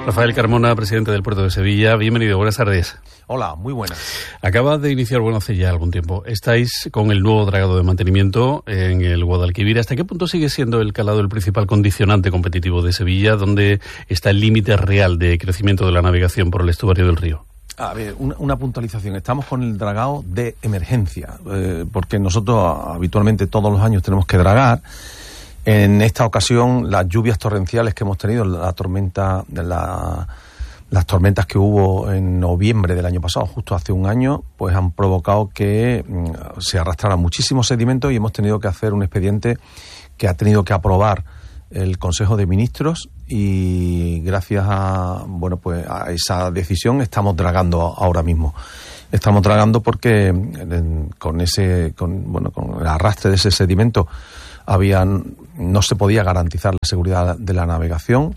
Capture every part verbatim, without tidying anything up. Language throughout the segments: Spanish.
Rafael Carmona, presidente del Puerto de Sevilla, bienvenido, buenas tardes. Hola, muy buenas. Acaba de iniciar, bueno, hace ya algún tiempo, estáis con el nuevo dragado de mantenimiento en el Guadalquivir. ¿Hasta qué punto sigue siendo el calado el principal condicionante competitivo de Sevilla? ¿Dónde está el límite real de crecimiento de la navegación por el estuario del río? A ver, una, una puntualización. Estamos con el dragado de emergencia, eh, porque nosotros habitualmente todos los años tenemos que dragar. En esta ocasión, las lluvias torrenciales que hemos tenido, la tormenta, la, las tormentas que hubo en noviembre del año pasado, justo hace un año, pues han provocado que mm, se arrastrara muchísimo sedimento y hemos tenido que hacer un expediente que ha tenido que aprobar el Consejo de Ministros y gracias a bueno pues a esa decisión estamos dragando ahora mismo. Estamos dragando porque con ese con bueno con el arrastre de ese sedimento habían no se podía garantizar la seguridad de la navegación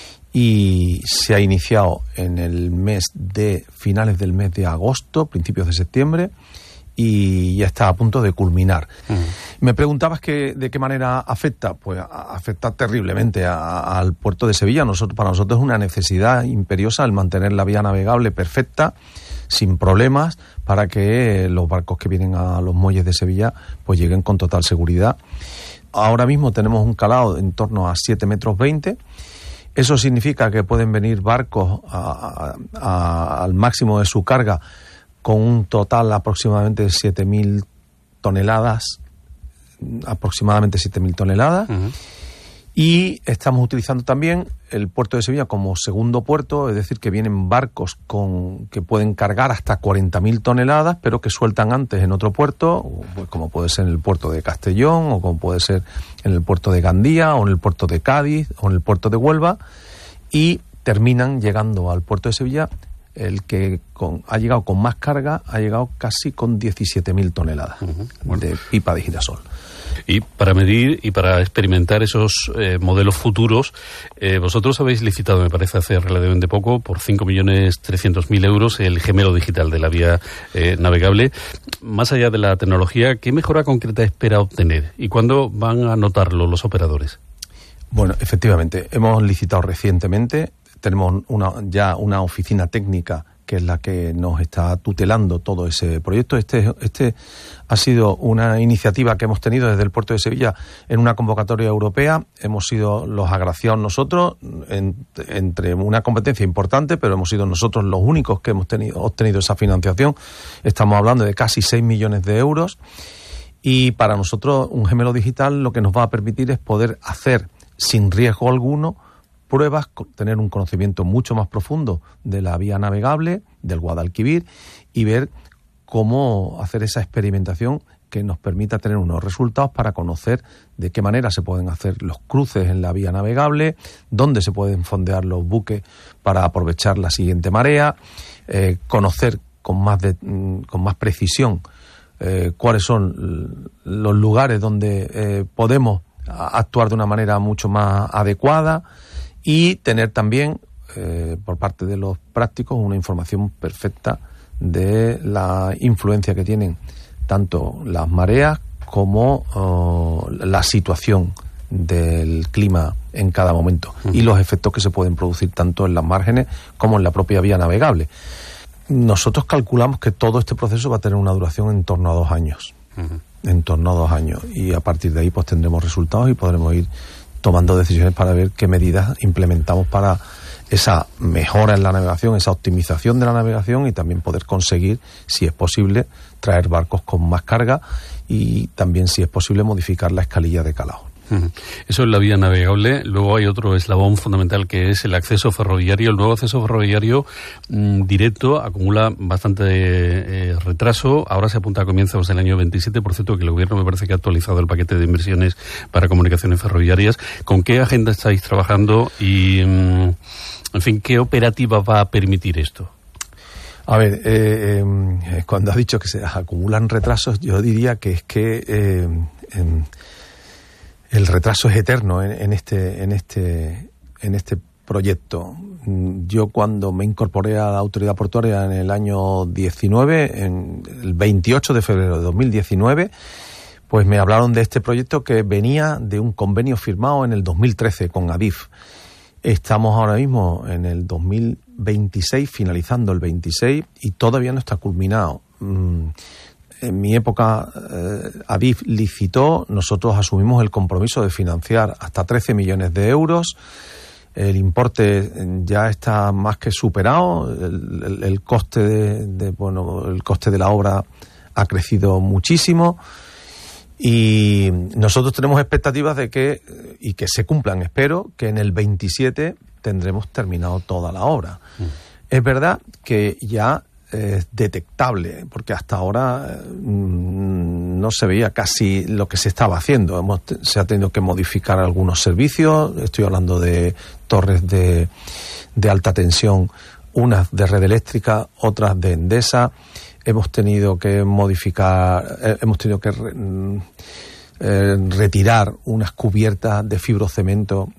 y se ha iniciado en el mes de finales del mes de agosto, principios de septiembre, y ya está a punto de culminar. Uh-huh. Me preguntabas que de qué manera afecta. Pues afecta terriblemente a, a, al puerto de Sevilla. Nosotros, para nosotros es una necesidad imperiosa el mantener la vía navegable perfecta, sin problemas, para que los barcos que vienen a los muelles de Sevilla pues lleguen con total seguridad. Ahora mismo tenemos un calado en torno a siete metros veinte. Eso significa que pueden venir barcos a, a, a, al máximo de su carga con un total aproximadamente de siete mil toneladas, aproximadamente siete mil toneladas. Uh-huh. Y estamos utilizando también el puerto de Sevilla como segundo puerto, es decir, que vienen barcos con que pueden cargar hasta cuarenta mil toneladas, pero que sueltan antes en otro puerto, pues como puede ser en el puerto de Castellón, o como puede ser en el puerto de Gandía, o en el puerto de Cádiz, o en el puerto de Huelva, y terminan llegando al puerto de Sevilla. El que con, ha llegado con más carga ha llegado casi con diecisiete mil toneladas uh-huh. bueno. de pipa de girasol. Y para medir y para experimentar esos eh, modelos futuros, eh, vosotros habéis licitado, me parece, hace relativamente poco, por cinco millones trescientos mil euros el gemelo digital de la vía eh, navegable. Más allá de la tecnología, ¿qué mejora concreta espera obtener? ¿Y cuándo van a notarlo los operadores? Bueno, efectivamente, hemos licitado recientemente. Tenemos una, ya una oficina técnica que es la que nos está tutelando todo ese proyecto. Este, este ha sido una iniciativa que hemos tenido desde el Puerto de Sevilla en una convocatoria europea. Hemos sido los agraciados nosotros, en, entre una competencia importante, pero hemos sido nosotros los únicos que hemos tenido, obtenido esa financiación. Estamos hablando de casi seis millones de euros. Y para nosotros un gemelo digital lo que nos va a permitir es poder hacer sin riesgo alguno pruebas, tener un conocimiento mucho más profundo de la vía navegable, del Guadalquivir, y ver cómo hacer esa experimentación que nos permita tener unos resultados para conocer de qué manera se pueden hacer los cruces en la vía navegable, dónde se pueden fondear los buques para aprovechar la siguiente marea, eh, conocer con más, de, con más precisión eh, cuáles son los lugares donde eh, podemos actuar de una manera mucho más adecuada, y tener también, eh, por parte de los prácticos, una información perfecta de la influencia que tienen tanto las mareas como oh, la situación del clima en cada momento uh-huh. y los efectos que se pueden producir tanto en las márgenes como en la propia vía navegable. Nosotros calculamos que todo este proceso va a tener una duración en torno a dos años. Uh-huh. En torno a dos años. Y a partir de ahí pues tendremos resultados y podremos ir tomando decisiones para ver qué medidas implementamos para esa mejora en la navegación, esa optimización de la navegación, y también poder conseguir, si es posible, traer barcos con más carga y también, si es posible, modificar la escalilla de calado. Eso es la vía navegable. Luego hay otro eslabón fundamental que es el acceso ferroviario. El nuevo acceso ferroviario mmm, directo acumula bastante eh, retraso. Ahora se apunta a comienzos del año veintisiete. Por cierto, que el gobierno me parece que ha actualizado el paquete de inversiones para comunicaciones ferroviarias. ¿Con qué agenda estáis trabajando y, mmm, en fin, qué operativa va a permitir esto? A ver, eh, eh, cuando has dicho que se acumulan retrasos, yo diría que es que eh, eh, el retraso es eterno en, en este en este en este proyecto. Yo, cuando me incorporé a la autoridad portuaria en el año diecinueve, en el veintiocho de febrero de dos mil diecinueve, pues me hablaron de este proyecto que venía de un convenio firmado en el dos mil trece con Adif. Estamos ahora mismo en el dos mil veintiséis, finalizando el veintiséis, y todavía no está culminado. En mi época, eh, Adif licitó, nosotros asumimos el compromiso de financiar hasta trece millones de euros. El importe ya está más que superado. El, el, el coste de, de bueno, el coste de la obra ha crecido muchísimo. Y nosotros tenemos expectativas de que, y que se cumplan, espero, que en el veintisiete tendremos terminado toda la obra. Mm. Es verdad que ya es detectable, porque hasta ahora mmm, no se veía casi lo que se estaba haciendo. Hemos, se ha tenido que modificar algunos servicios, estoy hablando de torres de, de alta tensión, unas de red eléctrica, otras de Endesa. Hemos tenido que modificar, eh, hemos tenido que re, eh, retirar unas cubiertas de fibrocemento